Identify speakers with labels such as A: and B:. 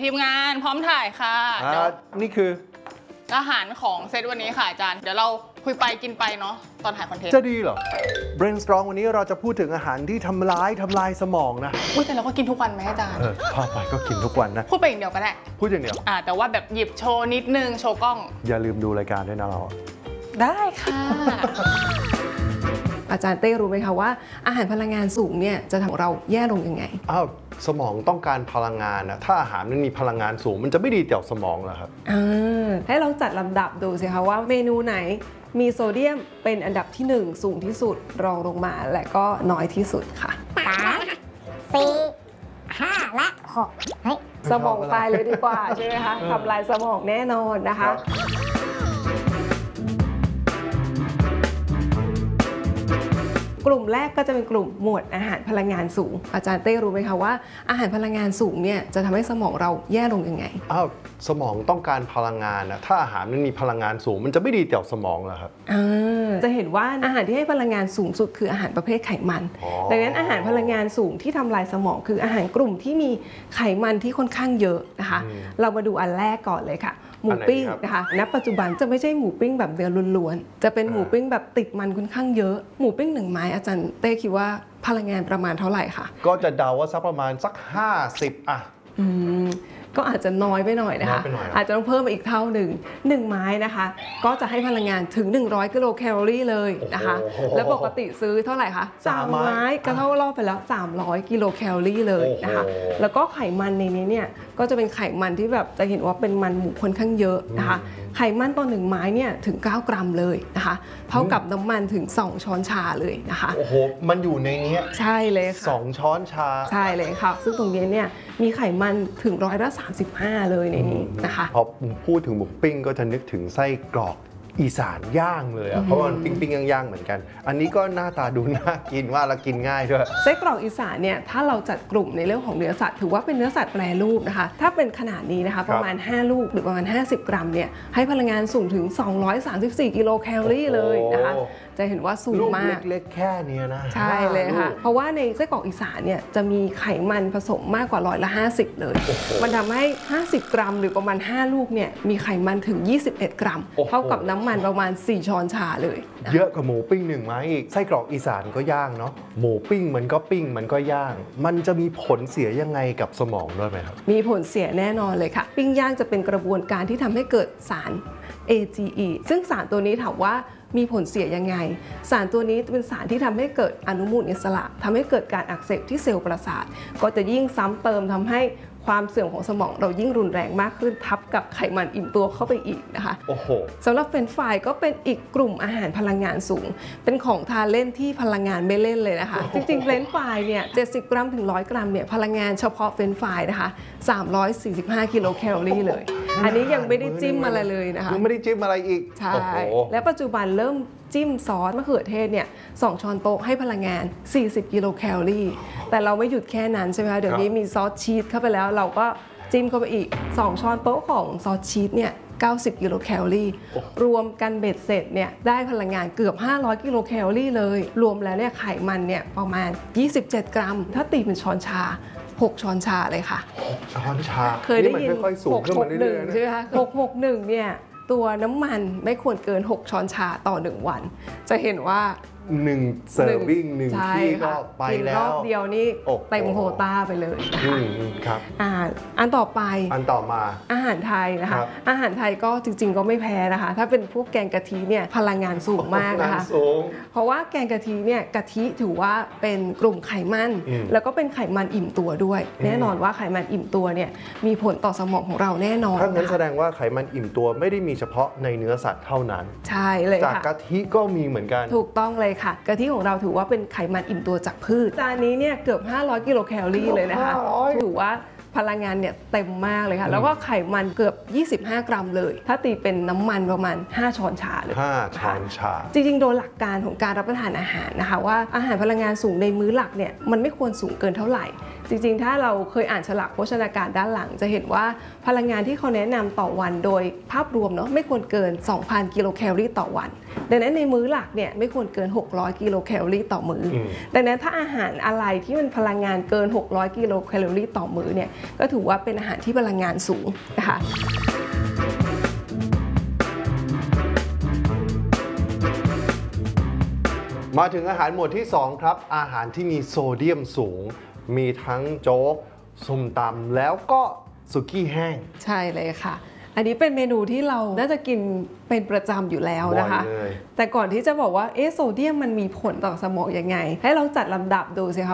A: ทีมงานพร้อมถ่ายค่ะ
B: นี่คือ
A: อาหารของเซตวันนี้ค่ะอาจารย์เดี๋ยวเราคุยไปกินไปเนาะตอนถ่ายคอนเทนต์
B: จะดีเหรอ Brainstorm วันนี้เราจะพูดถึงอาหารที่ทำลายสมองนะ
A: แต่เราก็กินทุกวันไหมอาจารย์
B: พอไปก็กินทุกวันนะ
A: พูดไปอย่างเดียวก็ได้
B: พูดอย่างเดียว
A: แต่ว่าแบบหยิบโชว์นิดนึงโชว์กล้อง
B: อย่าลืมดูรายการด้วยนะเรา
A: ได้ค่ะ
C: อาจารย์เต้รู้ไหมคะว่าอาหารพลังงานสูงเนี่ยจะทำให้เราแย่ลงยังไง
B: สมองต้องการพลังงานนะถ้าอาหารมันมีพลังงานสูงมันจะไม่ดีต่อสมองเหรอครับ
C: ให้ลองจัดลำดับดูสิคะว่าเมนูไหนมีโซเดียมเป็นอันดับที่1สูงที่สุดรองลงมาและก็น้อยที่สุดค่ะ
D: 3 4 5 และ 6 เฮ้ย
C: สมองตายเลยดีกว่าใช่ไหมคะทำลายสมองแน่นอนนะคะกลุ่มแรกก็จะเป็นกลุ่มหมวดอาหารพลังงานสูงอาจารย์เต้รู้ไหมคะว่าอาหารพลังงานสูงเนี่ยจะทำให้สมองเราแย่ลงยังไง
B: สมองต้องการพลังงานนะถ้าอาหารมันมีพลังงานสูงมันจะไม่ดีต่อสมองเหรอครับ
C: จะเห็นว่าอาหารที่ให้พลังงานสูงสุดคืออาหารประเภทไขมันดังนั้นอาหารพลังงานสูงที่ทำลายสมองคืออาหารกลุ่มที่มีไขมันที่ค่อนข้างเยอะนะคะเรามาดูอันแรกก่อนเลยค่ะหมูปิ้งนะคะณปัจจุบันจะไม่ใช่หมูปิ้งแบบเนื้อล้วนๆจะเป็นหมูปิ้งแบบติดมันค่อนข้างเยอะหมูปิ้ง1 ไม้อาจารย์เต้คิดว่าพลังงานประมาณเท่าไหร่คะ
B: ก็จะเดาว่าสักประมาณสัก50
C: ก็อาจจะน้อยไปหน่อยนะคะอาจจะต้องเพิ่มมาอีกเท่าหนึ่ง1 ไม้นะคะก็จะให้พลังงานถึง100 กิโลแคลอรี่เลยนะคะแล้วปกติซื้อเท่าไหร่คะ3 ไม้ก็เท่ารอบไปแล้ว300 กิโลแคลอรี่เลยนะคะแล้วก็ไขมันในนี้เนี่ยก็จะเป็นไขมันที่แบบจะเห็นว่าเป็นมันหมูค่อนข้างเยอะนะคะไขมันต่อ1 ไม้เนี่ยถึง9 กรัมเลยนะคะเท่ากับน้ำมันถึง2 ช้อนชาเลยนะคะ
B: โอ้โหมันอยู่ในนี้
C: ใช่เลยค่ะ
B: 2 ช้อนชา
C: ใช่เลยค่ะซึ่งตรงนี้เนี่ยมีไขมันถึง35%เลยในนี้นะคะ
B: พอพูดถึงหมูปิ้งก็จะนึกถึงไส้กรอกอีสานย่างเลยเพราะมันปิ้งย่างเหมือนกันอันนี้ก็หน้าตาดูน่ากินว่าแล้วกินง่ายด้วย
C: ไส้กรอกอีสานเนี่ยถ้าเราจัดกลุ่มในเรื่องของเนื้อสัตว์ถือว่าเป็นเนื้อสัตว์แปรรูปนะคะถ้าเป็นขนาดนี้นะคะประมาณ5 ลูกหรือประมาณ50 กรัมเนี่ยให้พลังงานสูงถึง234 กิโลแคลอรี่เลยนะคะจะเห็นว่าสูงมาก
B: เล็กๆแค่นี้นะ
C: ใช่เลยค่ะเพราะว่าในไส้กรอกอีสานเนี่ยจะมีไขมันผสมมากกว่า50%เลยมันทำให้50 กรัมหรือประมาณ5 ลูกเนี่ยมีไขมันถึง21 กรัมเท่ากับน้ำมันประมาณ4 ช้อนชาเลย
B: เยอะกว่าหมูปิ้ง1 ไม้อีกไส้กรอกอีสานก็ย่างเนาะหมูปิ้งมันก็ปิ้งมันก็ย่างมันจะมีผลเสียยังไงกับสมองด้วยไหมครับ
C: มีผลเสียแน่นอนเลยค่ะปิ้งย่างจะเป็นกระบวนการที่ทำให้เกิดสาร AGE ซึ่งสารตัวนี้ถามว่ามีผลเสียยังไงสารตัวนี้เป็นสารที่ทำให้เกิดอนุมูลอิสระทำให้เกิดการอักเสบที่เซลล์ประสาทก็จะยิ่งซ้ำเติมทำให้ความเสื่อมของสมองเรายิ่งรุนแรงมากขึ้นทับกับไขมันอิ่มตัวเข้าไปอีกนะคะสำหรับเฟรนช์ฟรายก็เป็นอีกกลุ่มอาหารพลังงานสูงเป็นของทานเล่นที่พลังงานไม่เล่นเลยนะคะจริงๆเฟรนช์ฟรายเนี่ย70 กรัมถึง100 กรัมเนี่ยพลังงานเฉพาะเฟรนช์ฟรายนะคะ345 กิโลแคลอรี่เลยอันนี้ยังไม่ได้จิ้มอะไรเลยนะคะ
B: ยังไม่ได้จิ้มอะไรอีก
C: ใช่และปัจจุบันเริ่มจิ้มซอสมะเขือเทศเนี่ย2 ช้อนโต๊ะให้พลังงาน40 กิโลแคลอรี่แต่เราไม่หยุดแค่นั้นใช่ไหมคะเดี๋ยวนี้มีซอสชีสเข้าไปแล้วเราก็จิ้มเข้าไปอีก2 ช้อนโต๊ะของซอสชีสเนี่ย90 กิโลแคลอรี่รวมกันเบ็ดเสร็จเนี่ยได้พลังงานเกือบ500 กิโลแคลอรี่เลยรวมแล้วเนี่ยไขมันเนี่ยประมาณ27 กรัมถ้าตีเป็นช้อนชา6 ช้อนชาเลยค่ะ
B: 6 ช้อนชา
C: เคยได้ยิน661ใช่ไหมคะ661เนี่ยตัวน้ำมันไม่ควรเกิน6 ช้อนชาต่อ1 วันจะเห็นว่า
B: 1 เซอร์วิ่ง1 ที่ก็ไปแล้ว
C: รอบเดียวนี่เต็มโควต้าไปเลย
B: ครับ
C: อันต่อไป
B: มา
C: อาหารไทยนะคะอาหารไทยก็จริงๆก็ไม่แพ้นะคะถ้าเป็นพวกแกงกะทิเนี่ยพลังงานสูงมากนะคะเพราะว่าแกงกะทิเนี่ยกะทิถือว่าเป็นกลุ่มไขมันแล้วก็เป็นไขมันอิ่มตัวด้วยแน่นอนว่าไขมันอิ่มตัวเนี่ยมีผลต่อสมองของเราแน่นอน
B: ถ้างั้นแสดงว่าไขมันอิ่มตัวไม่ได้มีเฉพาะในเนื้อสัตว์เท่านั้น
C: ใช่เลยค่ะ
B: จากกะทิก็มีเหมือนกัน
C: ถูกต้องเลยค่ะกะทิของเราถือว่าเป็นไขมันอิ่มตัวจากพืชจานนี้เนี่ยเกือบ500 กิโลแคลอรี่เลยนะคะถือว่าพลังงานเนี่ยเต็มมากเลยค่ะแล้วก็ไขมันเกือบ25 กรัมเลยถ้าตีเป็นน้ำมันประมาณ5 ช้อนชาเลย
B: 5 ช้อนชา
C: จริงๆโดยหลักการของการรับประทานอาหารนะคะว่าอาหารพลังงานสูงในมื้อหลักเนี่ยมันไม่ควรสูงเกินเท่าไหร่จริงๆ ถ้าเราเคยอ่านฉลากโภชนาการด้านหลังจะเห็นว่าพลังงานที่เขาแนะนำต่อวันโดยภาพรวมเนาะไม่ควรเกิน 2,000 กิโลแคลอรี่ต่อวันดังนั้นในมื้อหลักเนี่ยไม่ควรเกิน 600 กิโลแคลอรี่ต่อมื้อดังนั้นถ้าอาหารอะไรที่มันพลังงานเกิน 600 กิโลแคลอรี่ต่อมื้อเนี่ยก็ถือว่าเป็นอาหารที่พลังงานสูงนะคะ
B: มาถึงอาหารหมวดที่ 2 ครับ อาหารที่มีโซเดียมสูง มีทั้งโจ๊กส้มตำแล้วก็สุกี้แห้ง
C: ใช่เลยค่ะ อันนี้เป็นเมนูที่เราน่าจะกินเป็นประจำอยู่แล้วนะคะ
B: บ่อยเลย
C: แต่ก่อนที่จะบอกว่าโซเดียมมันมีผลต่อสมองยังไง ให้ลองจัดลำดับดูสิคะ